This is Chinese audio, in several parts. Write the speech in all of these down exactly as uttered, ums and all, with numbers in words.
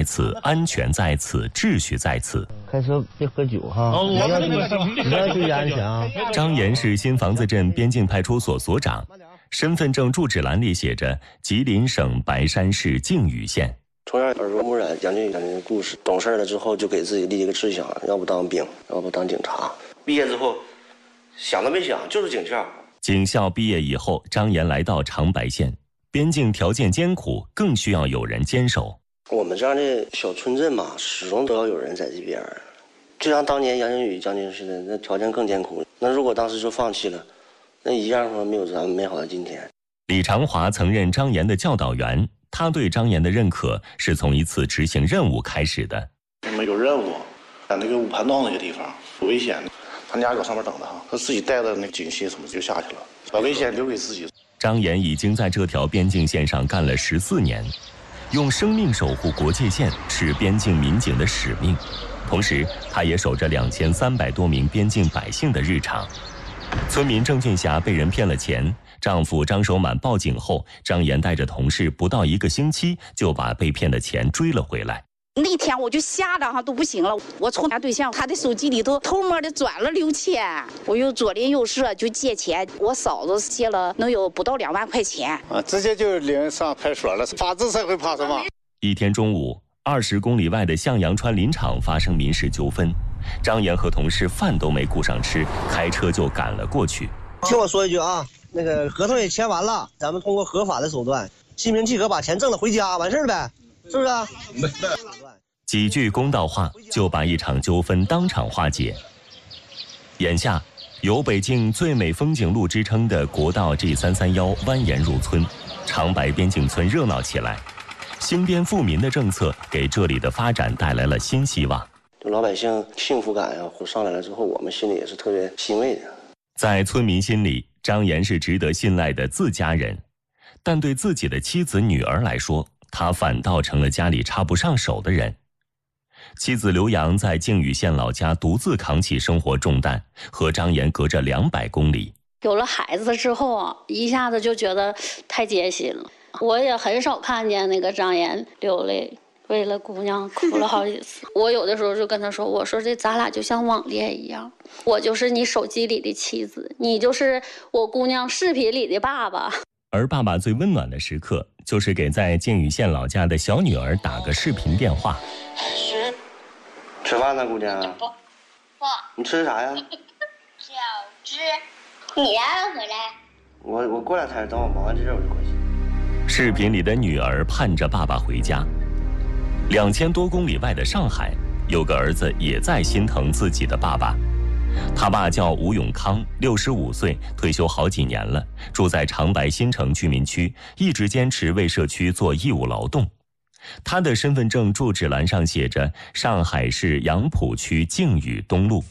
在此，安全在此，秩序在此。 开车别喝酒哈，不要去不要去安全啊。 张岩是新房子镇边境派出所所长，身份证住址栏里写着吉林省白山市靖宇县。 从小耳濡目染杨靖宇将军的故事，懂事了之后就给自己立一个志向，要不当兵，要不当警察。毕业之后想都没想，就是警校。 警校毕业以后，张岩来到长白县，边境条件艰苦，更需要有人坚守。 我们这样的小村镇嘛，始终都要有人在这边，就像当年杨靖宇将军似的，那条件更艰苦。那如果当时就放弃了，那一样说没有咱们美好的今天。 李长华曾任张岩的教导员，他对张岩的认可是从一次执行任务开始的。 我们有任务，在那个五盘洞那个地方有危险，他家搁上面等着哈，他自己带的那个警械什么就下去了，把危险留给自己。 张岩已经在这条边境线上干了十四年，用生命守护国界线是边境民警的使命，同时他也守着两千三百多名边境百姓的日常。村民郑俊霞被人骗了钱，丈夫张守满报警后，张岩带着同事不到一个星期就把被骗的钱追了回来。 那天我就吓得哈都不行了，我从他对象他的手机里头偷摸的转了六千，我又左邻右舍就借钱，我嫂子借了能有不到两万块钱啊，直接就领上派出所了。法治社会怕什么？ 一天中午，二十公里外的向阳川林场发生民事纠纷，张岩和同事饭都没顾上吃，开车就赶了过去。 听我说一句啊，那个合同也签完了，咱们通过合法的手段，心平气和把钱挣了回家，完事儿呗，是不是啊？ 几句公道话就把一场纠纷当场化解。眼下，有北京最美风景路之称的国道 G 三三一蜿蜒入村，长白边境村热闹起来。兴边富民的政策给这里的发展带来了新希望。 就老百姓幸福感呀上来了之后，我们心里也是特别欣慰的。 在村民心里，张岩是值得信赖的自家人，但对自己的妻子女儿来说，他反倒成了家里插不上手的人。妻子刘洋在靖宇县老家独自扛起生活重担，和张岩隔着两百公里。 有了孩子之后啊，一下子就觉得太艰辛了。我也很少看见那个张岩流泪，为了姑娘哭了好几次。我有的时候就跟他说，我说这咱俩就像网恋一样，我就是你手机里的妻子，你就是我姑娘视频里的爸爸。 而爸爸最温暖的时刻，就是给在靖宇县老家的小女儿打个视频电话。 吃饭呢，姑娘？不，不。你吃啥呀？ 饺子。你啥时候回来？ 我我过两天，等我忙完这事我就过去。 视频里的女儿盼着爸爸回家。两千多公里外的上海，有个儿子也在心疼自己的爸爸。他爸叫吴永康，六十五岁，退休好几年了，住在长白新城居民区，一直坚持为社区做义务劳动。他的身份证住址栏上写着上海市杨浦区靖宇东路。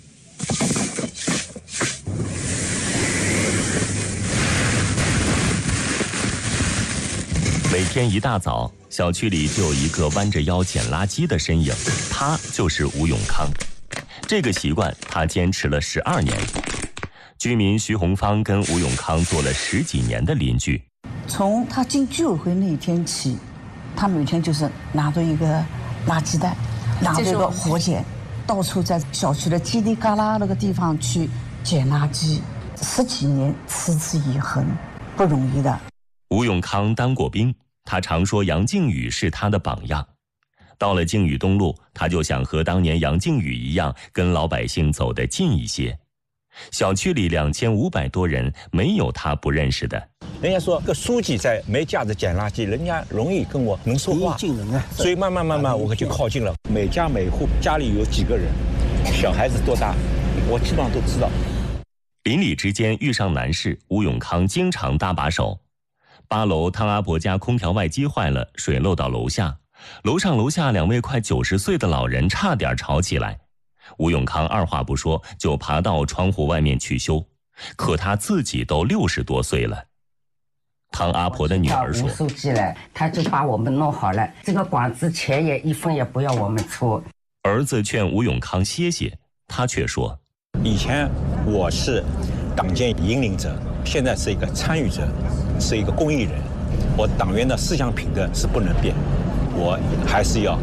每天一大早，小区里就有一个弯着腰捡垃圾的身影，他就是吴永康。这个习惯他坚持了十二年。居民徐红芳跟吴永康做了十几年的邻居。 从他进居委会那一天起，他每天就是拿着一个垃圾袋，拿着一个活捡，到处在小区的叽里嘎啦那个地方去捡垃圾，十几年持之以恒，不容易的。 吴永康当过兵，他常说杨靖宇是他的榜样。到了靖宇东路，他就想和当年杨靖宇一样，跟老百姓走得近一些。小区里两千五百多人，没有他不认识的。 人家说个书记在没架子捡垃圾，人家容易跟我能说话，所以慢慢慢慢我就靠近了。每家每户家里有几个人，小孩子多大，我基本上都知道。 邻里之间遇上难事，吴永康经常搭把手。八楼汤阿婆家空调外机坏了，水漏到楼下，楼上楼下两位快九十岁的老人差点吵起来。吴永康二话不说就爬到窗户外面去修，可他自己都六十多岁了。汤阿婆的女儿说：“ 吴书记来，他就把我们弄好了，这个管子钱也一分也不要我们出。” 儿子劝吴永康歇歇，他却说：“ 以前我是党建引领者，现在是一个参与者，是一个公益人。我党员的思想品德是不能变，我还是要